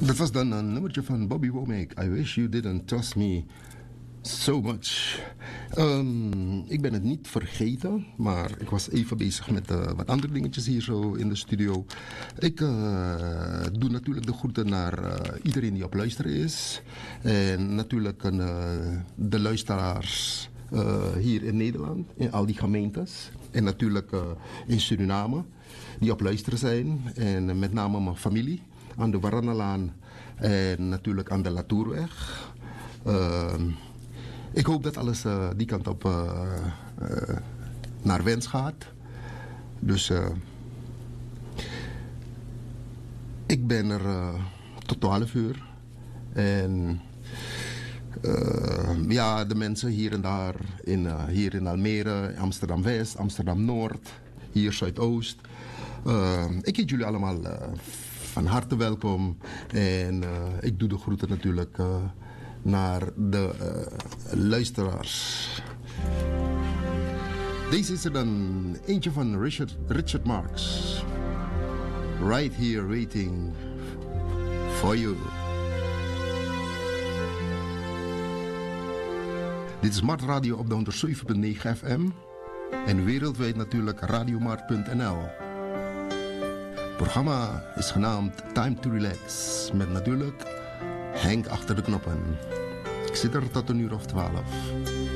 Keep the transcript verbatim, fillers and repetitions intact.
Dat was dan een nummertje van Bobby Womack. I wish you didn't trust me so much. Um, ik ben het niet vergeten, maar ik was even bezig met uh, wat andere dingetjes hier zo in de studio. Ik uh, doe natuurlijk de groeten naar uh, iedereen die op luisteren is. En natuurlijk uh, de luisteraars uh, hier in Nederland, in al die gemeentes. En natuurlijk uh, in Suriname, die op luisteren zijn. En uh, met name mijn familie aan de Waranalaan en natuurlijk aan de Latourweg. Uh, ik hoop dat alles uh, die kant op uh, uh, naar wens gaat. Dus uh, ik ben er uh, tot twaalf uur. En uh, ja, de mensen hier en daar, in, uh, hier in Almere, Amsterdam-West, Amsterdam-Noord, hier Zuidoost. Uh, ik heet jullie allemaal uh, van harte welkom. En uh, ik doe de groeten natuurlijk uh, naar de uh, luisteraars. Deze is er dan eentje van Richard, Richard Marx. Right here waiting for you. Dit is Mart Radio op de honderdzeven komma negen F M. En wereldwijd natuurlijk radiomart punt n l. Het programma is genaamd Time to Relax. Met natuurlijk Henk achter de knoppen. Ik zit er tot een uur of twaalf.